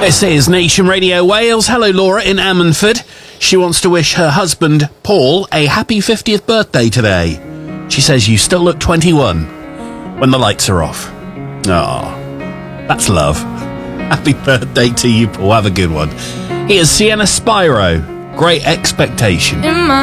This is Nation Radio Wales. Hello, Laura in Ammanford. She wants to wish her husband, Paul, a happy 50th birthday today. She says you still look 21 when the lights are off. Aw, that's love. Happy birthday to you, Paul. Have a good one. Here's Sienna Spyro. Great Expectation.